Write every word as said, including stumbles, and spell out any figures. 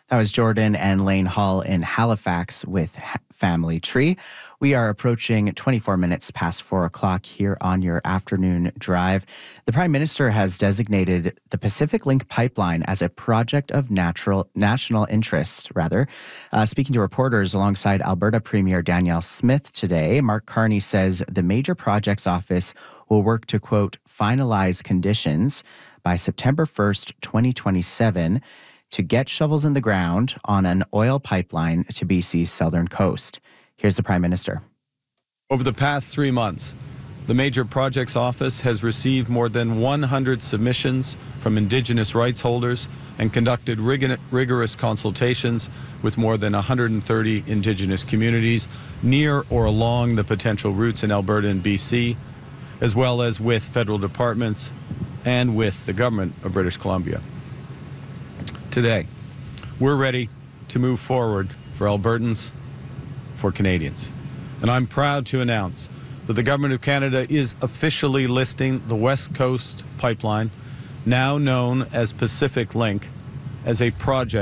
That was Jordan and Lane Hall in Halifax with Family Tree. We are approaching twenty-four minutes past four o'clock here on your afternoon drive. The Prime Minister has designated the Pacific Link pipeline as a project of natural national interest, rather. Uh, speaking to reporters alongside Alberta Premier Danielle Smith today, Mark Carney says the Major Projects Office will work to, quote, finalize conditions by September first, twenty twenty-seven, to get shovels in the ground on an oil pipeline to B C's southern coast. Here's the Prime Minister. Over the past three months, the Major Projects Office has received more than one hundred submissions from Indigenous rights holders and conducted rig- rigorous consultations with more than one hundred thirty Indigenous communities near or along the potential routes in Alberta and B C, as well as with federal departments and with the government of British Columbia. Today, we're ready to move forward for Albertans, for Canadians. And I'm proud to announce that the Government of Canada is officially listing the West Coast Pipeline, now known as Pacific Link, as a project